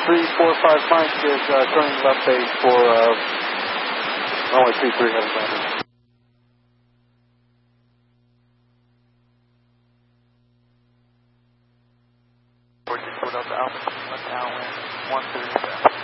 345 Mike is turning left base for only 2-3 heading landing. Alpha, downwind, 130.